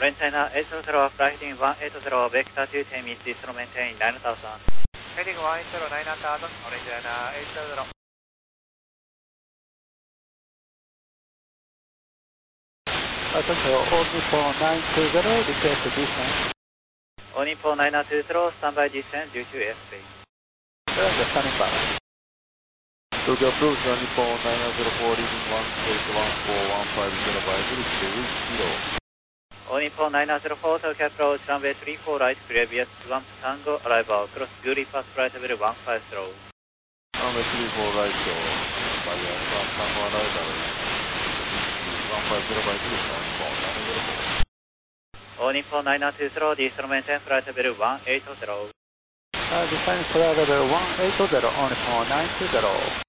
Maintain 80, flighting 180, vector 2 10 meets distance maintain 9000. Heading 180, 9000, orange 80. Tokyo, Onippon 920, request descent. Onippon 920, standby descent due to airspace. Standing by. Tokyo approach Onippon 904, leading 181415 advisory, reach 0. Onippon 904, Tokyo approach runway 34 right, previous 1 Tango, arrival, cross Guri Pass, flight level 15 slow. Runway 34 right, by 1 Tango arrival, 150 advisory, Onippon 904. Onippon 920, distance maintain, flight level 180. Descend flight level 180, Onippon 920.